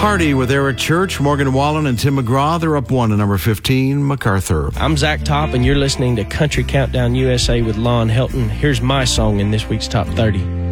Party with Eric Church, Morgan Wallen, and Tim McGraw. They're up 1 to number 15, MacArthur. I'm Zach Top, and you're listening to Country Countdown USA with Lon Helton. Here's my song in this week's Top 30.